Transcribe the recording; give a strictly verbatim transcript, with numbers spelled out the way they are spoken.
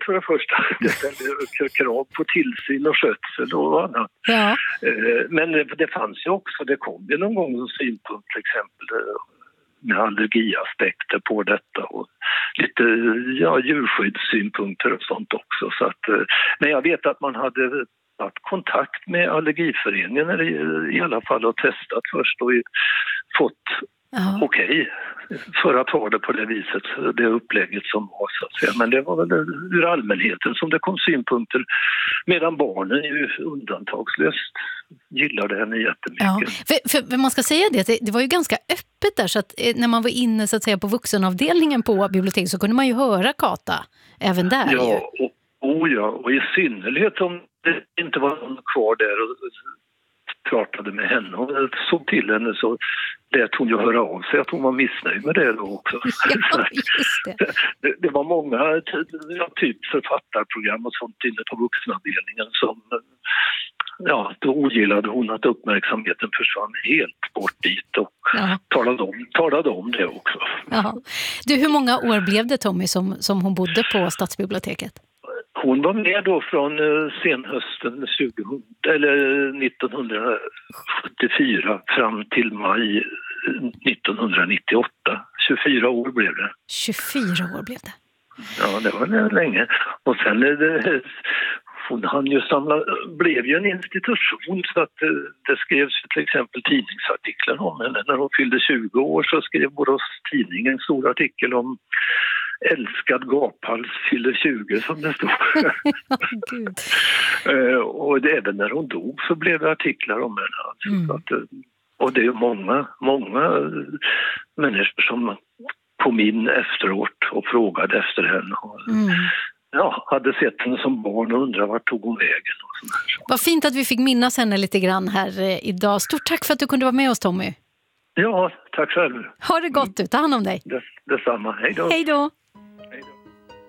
för det första. Det ställde krav på tillsyn och skötsel och annat. Ja. Men det fanns ju också, det kom ju någon gång en synpunkt till exempel med allergiaspekter på detta och lite ja, djurskyddssynpunkter och sånt också. Så att, men jag vet att man hade haft kontakt med allergiföreningen i, i alla fall och testat först och fått Ja. okej okay, för att ha det på det viset, det upplägget som var så att säga. Men det var väl ur allmänheten som det kom synpunkter medan barnen ju undantagslöst gillade henne jättemycket. Ja, för, för, för man ska säga det, det, det var ju ganska öppet där så att eh, när man var inne så att säga på vuxenavdelningen på biblioteket så kunde man ju höra Kata även där. Ja, ju. och, och, ja, och i synnerhet om det inte var någon kvar där och pratade med henne och såg till henne så lät hon ju höra av sig att hon var missnöjd med det då också. Ja, just det. det, det var många ja, typ författarprogram och sånt inne på vuxenavdelningen som ja, då ogillade hon att uppmärksamheten försvann helt bort dit och ja. talade, om, talade om det också. Ja. Du, hur många år blev det Tommy som, som hon bodde på Stadsbiblioteket? Hon var med då från senhösten tjugo, eller nittonhundrasjuttiofyra fram till maj nittonhundranittioåtta. tjugofyra år blev det. tjugofyra år blev det. Ja, det var länge. Och sen är det, hon hann ju samla, blev ju en institution så att det skrevs till exempel tidningsartiklar om henne. När hon fyllde tjugo år så skrev Borås Tidning en stor artikel om älskad gaphals fyller tjugo som det stod. Gud. Och det, även när hon dog så blev det artiklar om henne. Alltså, Mm. att, och det är många, många människor som kom in efteråt och frågade efter henne. Och, Mm. ja, hade sett henne som barn och undrade vart tog hon vägen. Och sånt här. Vad fint att vi fick minnas henne lite grann här eh, idag. Stort tack för att du kunde vara med oss Tommy. Ja, tack själv. Ha det gott, du. Ta hand om dig. Det, detsamma. Hej då. Hej då.